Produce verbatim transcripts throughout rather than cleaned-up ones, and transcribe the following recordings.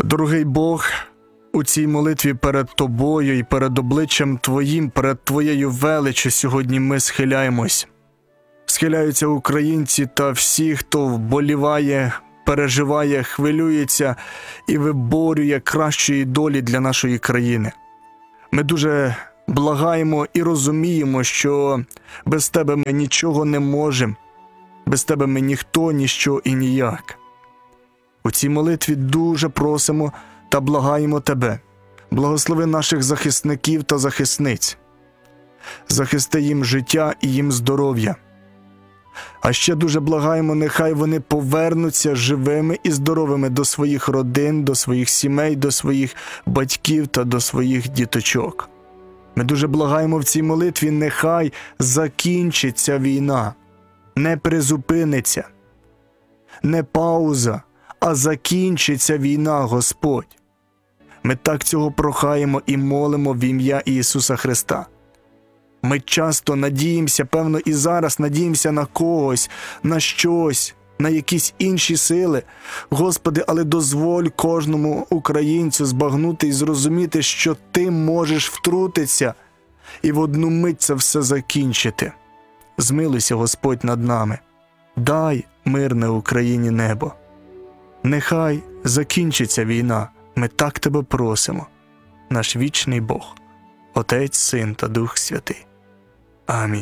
Дорогий Бог, у цій молитві перед Тобою і перед обличчям Твоїм, перед Твоєю величчю сьогодні ми схиляємось. Схиляються українці та всі, хто вболіває, переживає, хвилюється і виборює кращої долі для нашої країни. Ми дуже благаємо і розуміємо, що без Тебе ми нічого не можемо, без Тебе ми ніхто, ніщо і ніяк. У цій молитві дуже просимо та благаємо Тебе. Благослови наших захисників та захисниць. Захисти їм життя і їм здоров'я. А ще дуже благаємо, нехай вони повернуться живими і здоровими до своїх родин, до своїх сімей, до своїх батьків та до своїх діточок. Ми дуже благаємо в цій молитві, нехай закінчиться війна, не призупиниться, не пауза, а закінчиться війна, Господь. Ми так цього прохаємо і молимо в ім'я Ісуса Христа. Ми часто надіємося, певно і зараз надіємося на когось, на щось, на якісь інші сили. Господи, але дозволь кожному українцю збагнути і зрозуміти, що Ти можеш втрутитися і в одну мить це все закінчити. Змилуйся, Господь, над нами. Дай мирне Україні небо. Нехай закінчиться війна. Ми так Тебе просимо. Наш вічний Бог, Отець, Син та Дух Святий. Амінь.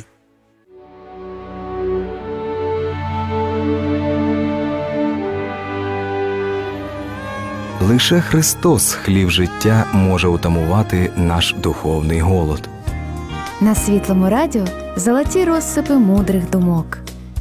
Лише Христос, хліб життя, може утамувати наш духовний голод. На Світлому радіо золоті розсипи мудрих думок.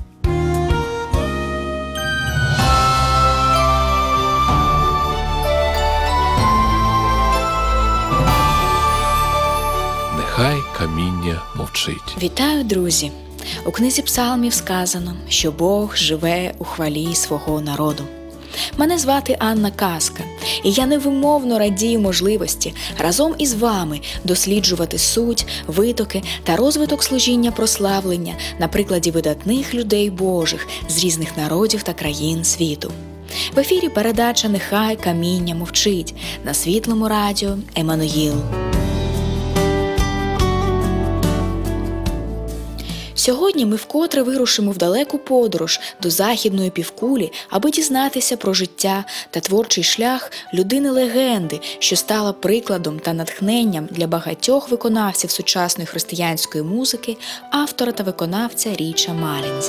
Нехай каміння мовчить. Вітаю, друзі! У книзі Псалмів сказано, що Бог живе у хвалі свого народу. Мене звати Анна Казка, і я невимовно радію можливості разом із вами досліджувати суть, витоки та розвиток служіння прославлення на прикладі видатних людей Божих з різних народів та країн світу. В ефірі передача «Нехай каміння мовчить» на Світлому радіо «Еммануїл». Сьогодні ми вкотре вирушимо в далеку подорож до західної півкулі, аби дізнатися про життя та творчий шлях людини-легенди, що стала прикладом та натхненням для багатьох виконавців сучасної християнської музики, автора та виконавця Річа Малінза.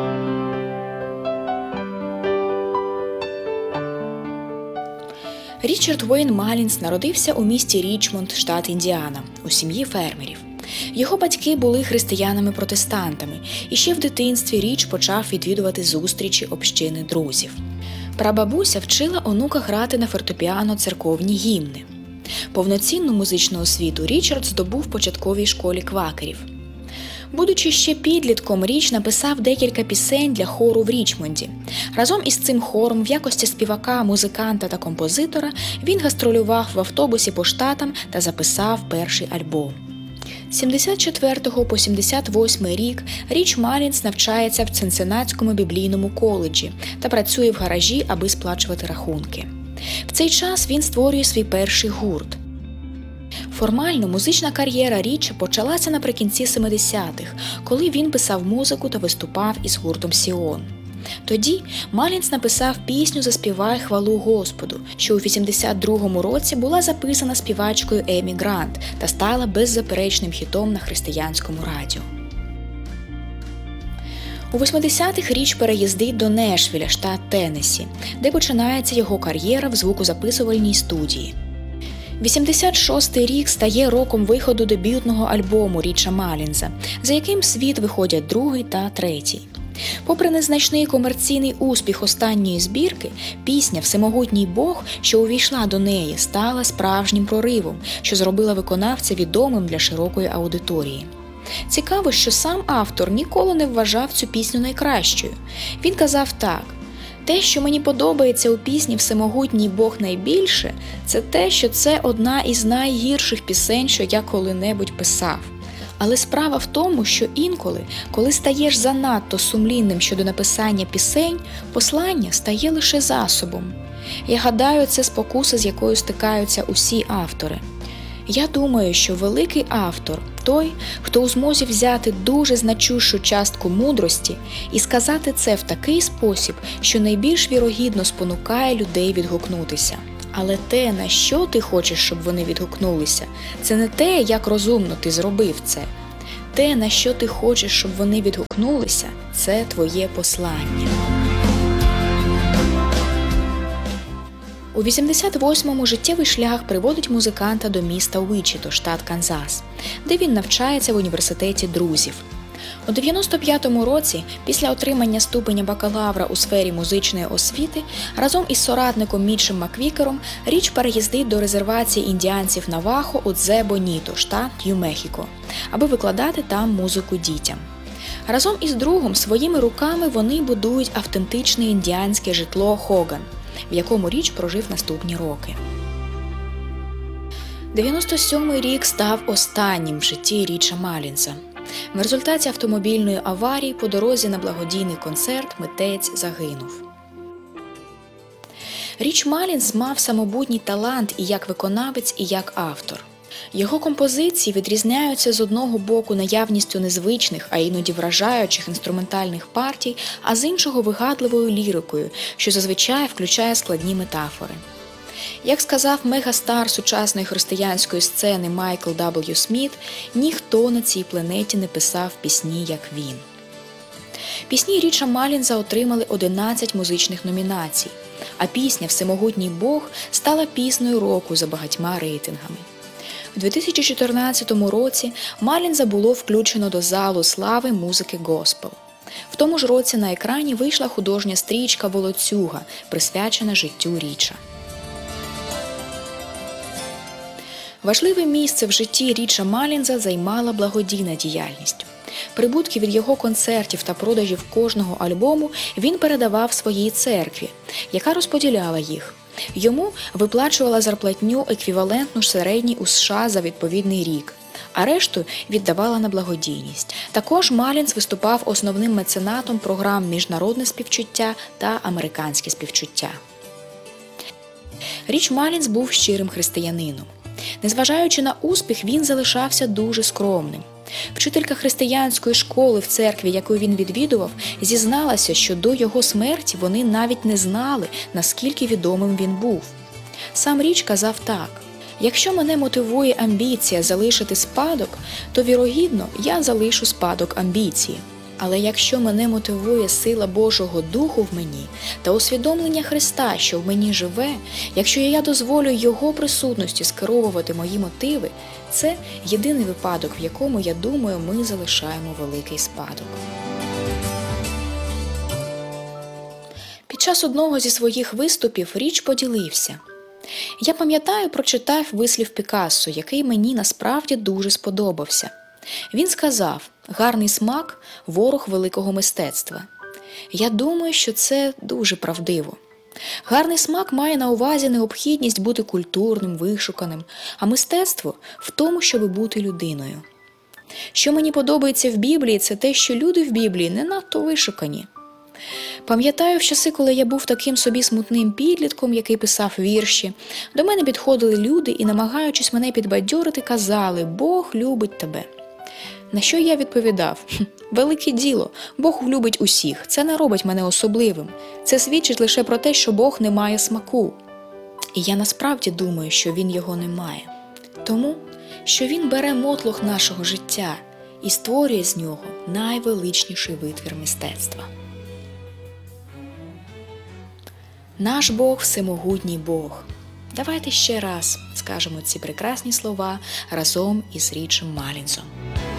Річард Уейн Малінз народився у місті Річмонд, штат Індіана, у сім'ї фермерів. Його батьки були християнами-протестантами, і ще в дитинстві Річ почав відвідувати зустрічі общини друзів. Прабабуся вчила онука грати на фортепіано церковні гімни. Повноцінну музичну освіту Річард здобув в початковій школі квакерів. Будучи ще підлітком, Річ написав декілька пісень для хору в Річмонді. Разом із цим хором в якості співака, музиканта та композитора він гастролював в автобусі по штатам та записав перший альбом. З сімдесят четвертого по сімдесят восьмий рік Річ Малінз навчається в Цинциннатському біблійному коледжі та працює в гаражі, аби сплачувати рахунки. В цей час він створює свій перший гурт. Формально музична кар'єра Річа почалася наприкінці семидесятих, коли він писав музику та виступав із гуртом «Сіон». Тоді Малінз написав пісню «Заспівай хвалу Господу», що у вісімдесят другому році була записана співачкою Емі Грант та стала беззаперечним хітом на християнському радіо. У восьмидесятих Річ переїздить до Нешвіля, штат Теннессі, де починається його кар'єра в звукозаписувальній студії. вісімдесят шостий рік стає роком виходу дебютного альбому Річа Малінза, за яким в світ виходять другий та третій. Попри незначний комерційний успіх останньої збірки, пісня «Всемогутній Бог», що увійшла до неї, стала справжнім проривом, що зробила виконавця відомим для широкої аудиторії. Цікаво, що сам автор ніколи не вважав цю пісню найкращою. Він казав так: «Те, що мені подобається у пісні «Всемогутній Бог» найбільше, це те, що це одна із найгірших пісень, що я коли-небудь писав. Але справа в тому, що інколи, коли стаєш занадто сумлінним щодо написання пісень, послання стає лише засобом. Я гадаю, це спокуса, з якою стикаються усі автори. Я думаю, що великий автор – той, хто у змозі взяти дуже значущу частку мудрості і сказати це в такий спосіб, що найбільш вірогідно спонукає людей відгукнутися. Але те, на що ти хочеш, щоб вони відгукнулися, це не те, як розумно ти зробив це. Те, на що ти хочеш, щоб вони відгукнулися, це твоє послання. У вісімдесят восьмому життєвий шлях приводить музиканта до міста Уічіто, штат Канзас, де він навчається в університеті друзів. У дев'яносто п'ятому році, після отримання ступеня бакалавра у сфері музичної освіти, разом із соратником Мітчем Маквікером Річ переїздить до резервації індіанців Навахо у Дзе-Боніто, штат Нью-Мехіко, аби викладати там музику дітям. Разом із другом своїми руками вони будують автентичне індіанське житло Хоган, в якому Річ прожив наступні роки. дев'яносто сьомий рік став останнім в житті Річа Малінса. В результаті автомобільної аварії по дорозі на благодійний концерт митець загинув. Річ Малінс мав самобутній талант і як виконавець, і як автор. Його композиції відрізняються з одного боку наявністю незвичних, а іноді вражаючих інструментальних партій, а з іншого вигадливою лірикою, що зазвичай включає складні метафори. Як сказав мегастар сучасної християнської сцени Майкл Дабл Ю Сміт, ніхто на цій планеті не писав пісні, як він. Пісні Річа Малінса отримали одинадцять музичних номінацій, а пісня «Всемогутній Бог» стала піснею року за багатьма рейтингами. У дві тисячі чотирнадцятому році Малінса було включено до залу слави музики госпел. В тому ж році на екрані вийшла художня стрічка «Волоцюга», присвячена життю Річа. Важливе місце в житті Річа Малінса займала благодійна діяльність. Прибутки від його концертів та продажів кожного альбому він передавав своїй церкві, яка розподіляла їх. Йому виплачувала зарплатню еквівалентну середній у США за відповідний рік, а решту віддавала на благодійність. Також Малінс виступав основним меценатом програм «Міжнародне співчуття» та «Американське співчуття». Річ Малінс був щирим християнином. Незважаючи на успіх, він залишався дуже скромним. Вчителька християнської школи в церкві, яку він відвідував, зізналася, що до його смерті вони навіть не знали, наскільки відомим він був. Сам Річ казав так: «Якщо мене мотивує амбіція залишити спадок, то, вірогідно, я залишу спадок амбіції. Але якщо мене мотивує сила Божого Духу в мені та усвідомлення Христа, що в мені живе, якщо я дозволю Його присутності скеровувати мої мотиви, це єдиний випадок, в якому, я думаю, ми залишаємо великий спадок». Під час одного зі своїх виступів Річ поділився: «Я пам'ятаю, прочитав вислів Пікассо, який мені насправді дуже сподобався. Він сказав: гарний смак – ворог великого мистецтва. Я думаю, що це дуже правдиво. Гарний смак має на увазі необхідність бути культурним, вишуканим, а мистецтво – в тому, щоб бути людиною. Що мені подобається в Біблії – це те, що люди в Біблії не надто вишукані. Пам'ятаю, в часи, коли я був таким собі смутним підлітком, який писав вірші, до мене підходили люди і, намагаючись мене підбадьорити, казали: «Бог любить тебе». На що я відповідав: «Велике діло, Бог любить усіх, це не робить мене особливим, це свідчить лише про те, що Бог не має смаку». І я насправді думаю, що Він його не має. Тому, що Він бере мотлох нашого життя і створює з нього найвеличніший витвір мистецтва. Наш Бог – всемогутній Бог. Давайте ще раз скажемо ці прекрасні слова разом із Річем Малінсом.